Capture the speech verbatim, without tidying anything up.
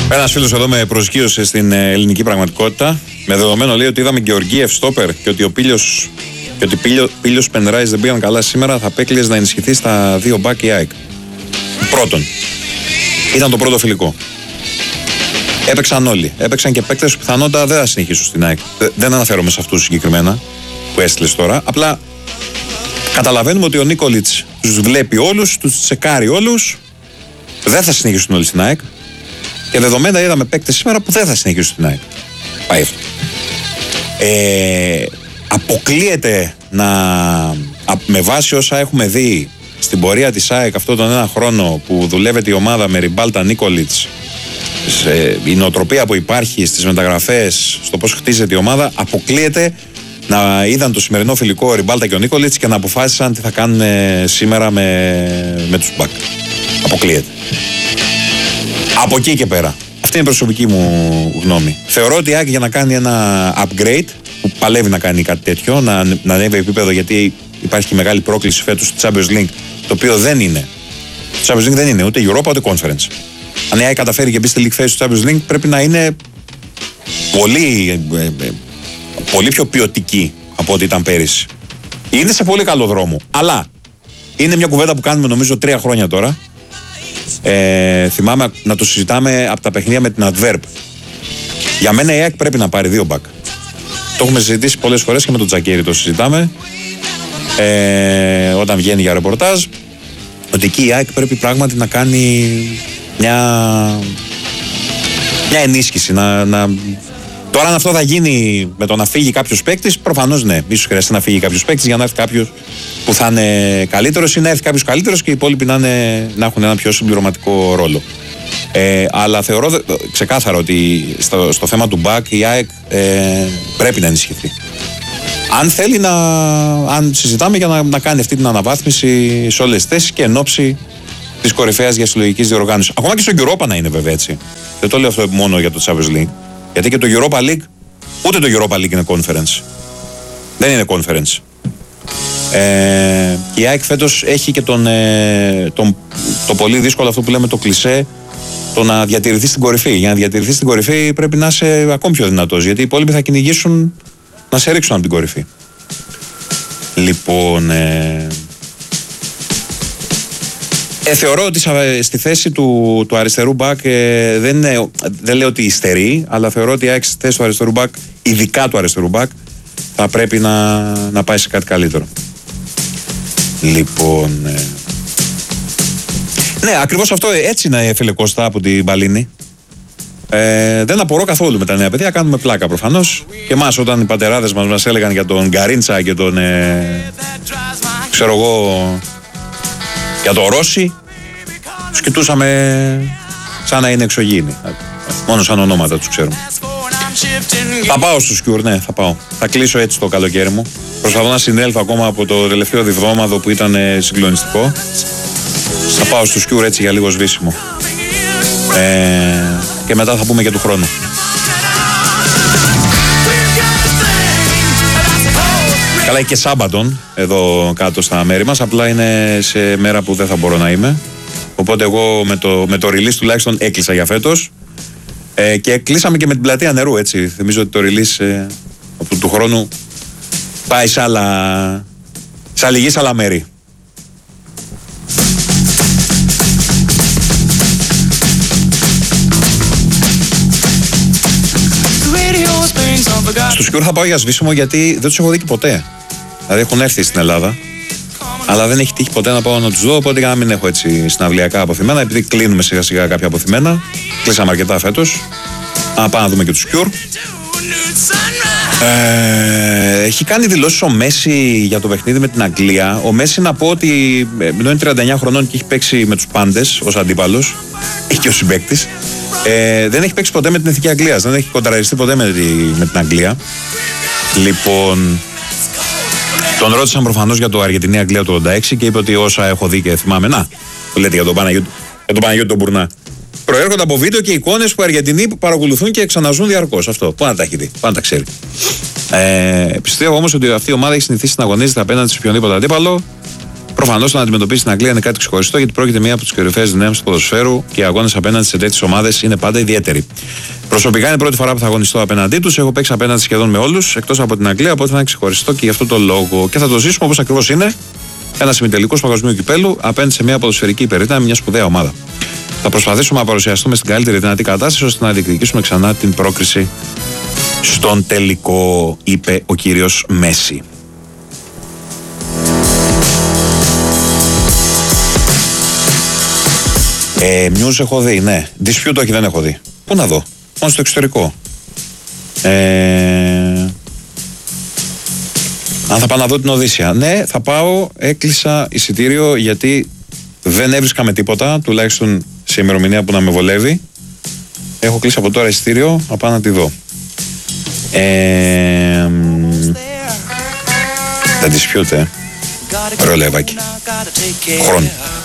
Ένας φίλος εδώ με προσγείωσε στην ελληνική πραγματικότητα. Με δεδομένο λέει ότι είδαμε Γεωργίευ στόπερ και ότι ο Πίλιος, και ότι Πίλιο, Πίλιος Πενράης δεν πήγαν καλά σήμερα. Θα απέκλειες να ενισχυθεί στα δύο μπακ η ΑΕΚ. Πρώτον, ήταν το πρώτο φιλικό. Έπαιξαν όλοι. Έπαιξαν και παίκτες που πιθανότατα δεν θα συνεχίσουν στην ΑΕΚ. Δεν αναφέρομαι σε αυτούς συγκεκριμένα που έστειλες τώρα. Απλά καταλαβαίνουμε ότι ο Νίκολιτς τους βλέπει όλους, τους τσεκάρει όλους. Δεν θα συνεχίσουν όλοι στην ΑΕΚ. Και δεδομένα είδαμε παίκτες σήμερα που δεν θα συνεχίσουν στην ΑΕΚ. Πάει αυτό. Ε, αποκλείεται να, με βάση όσα έχουμε δει στην πορεία της ΑΕΚ αυτόν τον ένα χρόνο που δουλεύεται η ομάδα με Ριμπάλτα, Νίκολιτς, η νοοτροπία που υπάρχει στις μεταγραφές, στο πώς χτίζεται η ομάδα, αποκλείεται να είδαν το σημερινό φιλικό ο Ριμπάλτα και ο Νίκολιτς και να αποφάσισαν τι θα κάνουν σήμερα με, με τους μπακ. Αποκλείεται. Από εκεί και πέρα. Αυτή είναι η προσωπική μου γνώμη. Θεωρώ ότι η ΑΕΚ για να κάνει ένα upgrade, που παλεύει να κάνει κάτι τέτοιο, να, να ανέβει επίπεδο, γιατί υπάρχει και μεγάλη πρόκληση φέτος στο Champions League, το οποίο δεν είναι. Το Champions League δεν είναι ούτε Europa ούτε Conference. Αν η ΑΕΚ καταφέρει και μπει στη League Phase του Champions League, πρέπει να είναι πολύ, πολύ πιο ποιοτική από ό,τι ήταν πέρυσι. Είναι σε πολύ καλό δρόμο. Αλλά είναι μια κουβέντα που κάνουμε νομίζω τρία χρόνια τώρα. Ε, θυμάμαι να το συζητάμε από τα παιχνίδια με την Adverb. Για μένα η ΑΕΚ πρέπει να πάρει δύο μπακ. Το έχουμε συζητήσει πολλές φορές και με τον Τζακίρη το συζητάμε. Ε, όταν βγαίνει για ρεπορτάζ, ότι εκεί η ΑΕΚ πρέπει πράγματι να κάνει μια, μια ενίσχυση. Να, να... Τώρα αν αυτό θα γίνει με το να φύγει κάποιος παίκτης, προφανώς ναι. Ίσως χρειαστεί να φύγει κάποιος παίκτης για να έρθει κάποιος που θα είναι καλύτερος ή να έρθει κάποιος καλύτερος και οι υπόλοιποι να, είναι, να έχουν ένα πιο συμπληρωματικό ρόλο. Ε, αλλά θεωρώ ξεκάθαρα ότι στο, στο θέμα του μπακ η ΑΕΚ ε, πρέπει να ενισχυθεί. Αν θέλει να. Αν συζητάμε για να, να κάνει αυτή την αναβάθμιση σε όλες τις θέσεις και εν ώψη της κορυφαίας διασυλλογικής διοργάνωσης. Ακόμα και στο Europa να είναι βέβαια έτσι. Δεν το λέω αυτό μόνο για το Champions League. Γιατί και το Europa League, ούτε το Europa League είναι conference. Δεν είναι conference. Ε, η ΑΕΚ φέτος έχει και τον, ε, τον, το πολύ δύσκολο αυτό που λέμε το κλισέ, το να διατηρηθεί στην κορυφή. Για να διατηρηθεί στην κορυφή πρέπει να είσαι ακόμη πιο δυνατός, γιατί οι υπόλοιποι θα κυνηγήσουν να σε ρίξουν από την κορυφή. Λοιπόν, ε, ε, θεωρώ ότι στη θέση του, του αριστερού μπακ ε, δεν, είναι, δεν λέω ότι υστερεί, αλλά θεωρώ ότι η ΑΕΚ στη θέση του αριστερού μπακ, ειδικά του αριστερού μπακ, θα πρέπει να, να πάει σε κάτι καλύτερο. Λοιπόν, ε, ναι, ακριβώς αυτό έτσι είναι, φίλε Κώστα, από την Μπαλίνη. Ε, δεν απορώ καθόλου με τα νέα παιδιά, κάνουμε πλάκα προφανώς. Και εμάς όταν οι πατεράδες μας μας έλεγαν για τον Γκαρίντσα και τον ε, ξέρω εγώ, για τον Ρώση, τους κοιτούσαμε σαν να είναι εξωγήινοι. Μόνο σαν ονόματα τους ξέρουμε. Θα πάω στους Κιουρ, ναι, θα πάω. Θα κλείσω έτσι το καλοκαίρι μου. Προσπαθώ να συνέλθω ακόμα από το τελευταίο διβδόμαδο που ήταν ε, συγκλονιστικό. Θα πάω στους Κιουρ έτσι για λίγο σβήσιμο. Ε, και μετά θα πούμε και του χρόνου. Καλά, έχει και Σάμπατον εδώ κάτω στα μέρη μας. Απλά είναι σε μέρα που δεν θα μπορώ να είμαι. Οπότε εγώ με το, με το release τουλάχιστον έκλεισα για φέτος. Ε, και κλείσαμε και με την πλατεία νερού, έτσι. Θυμίζω ότι το release ε, από του χρόνου πάει σε άλλα, σε άλλη γη, σε άλλα μέρη. Στους Κιουρ θα πάω για σβήσιμο γιατί δεν τους έχω δει και ποτέ. Δηλαδή έχουν έρθει στην Ελλάδα, αλλά δεν έχει τύχει ποτέ να πάω να τους δω. Οπότε για να μην έχω έτσι συναυλιακά αποθυμένα, επειδή κλείνουμε σιγά σιγά κάποια αποθυμένα, κλείσαμε αρκετά φέτος. Να πάμε να δούμε και τους Κιουρ. Ε, έχει κάνει δηλώσεις ο Μέση για το παιχνίδι με την Αγγλία. Ο Μέση, να πω ότι ενώ είναι τριάντα εννιά χρονών και έχει παίξει με τους πάντες ως αντίπαλος, έχει και ο συμπαίκτης, ε, δεν έχει παίξει ποτέ με την Εθνική Αγγλίας. Δεν έχει κοντραριστεί ποτέ με, τη, με την Αγγλία. Λοιπόν, τον ρώτησαν προφανώς για το Αργεντινή-Αγγλία του ογδόντα έξι και είπε ότι όσα έχω δει και θυμάμαι, να, το λέτε για τον Παναγιώτη, για τον Παναγιώτη τον Μπουρνά, προέρχονται από βίντεο και εικόνες που οι Αργεντινοί παρακολουθούν και ξαναζούν διαρκώς. Αυτό. Πού να τα έχει δει, πού να τα ξέρει. Ε, πιστεύω όμως ότι αυτή η ομάδα έχει συνηθίσει να αγωνίζεται απέναντι σε οποιονδήποτε αντίπαλο Προφανώς το να αντιμετωπίσει την Αγγλία είναι κάτι ξεχωριστό, γιατί πρόκειται μία από τις κορυφαίες δυνάμεις του ποδοσφαίρου και οι αγώνες απέναντι σε τέτοιες ομάδες είναι πάντα ιδιαίτεροι. Προσωπικά είναι η πρώτη φορά που θα αγωνιστώ απέναντί τους. Έχω παίξει απέναντι σχεδόν με όλους, εκτός από την Αγγλία, οπότε θα είναι ξεχωριστό και γι' αυτό το λόγο. Και θα το ζήσουμε όπως ακριβώς είναι. Ένας ημιτελικός παγκοσμίου κυπέλου απέναντι σε μια ποδοσφαιρική υπερήττα με μια σπουδαία ομάδα. Θα προσπαθήσουμε να παρουσιαστούμε στην καλύτερη δυνατή κατάσταση ώστε να διεκδικήσουμε ξανά την πρόκριση στον τελικό, είπε ο κύριος Μέση. Ε, News έχω δει, ναι. Dispute όχι, δεν έχω δει. Πού να δω, μόνο στο εξωτερικό. Ε... Αν θα πάω να δω την Οδύσσια. Ναι, θα πάω, έκλεισα εισιτήριο γιατί δεν έβρισκα με τίποτα, τουλάχιστον σε ημερομηνία που να με βολεύει. Έχω κλείσει από τώρα εισιτήριο, θα πάω να τη δω. Ε... Δεν Dispute, ε. Ρολεύακι. Χρόνο.